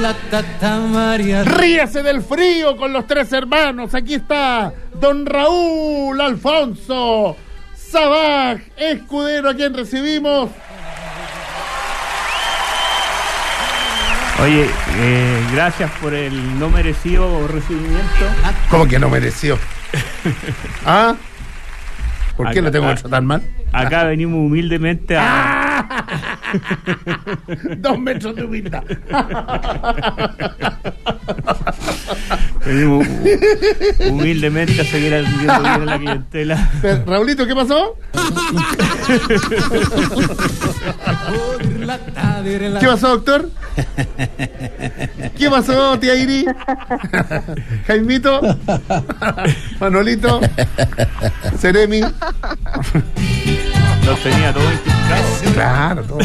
Ríase del frío con los tres hermanos. Aquí está don Raúl Alfonso Sabaj Escudero, a quien recibimos. Oye, gracias por el no merecido recibimiento. ¿Cómo que no mereció? ¿Ah? ¿Por qué lo tengo que tratar mal? Acá venimos humildemente a... 2 metros de humildad. Venimos humildemente a seguir atendiendo bien a la clientela. Raulito, ¿qué pasó? ¿Qué pasó, doctor? ¿Qué pasó, tía Iri? Jaimito, Manolito, Seremi. Los tenía todos implicados. Claro, todo.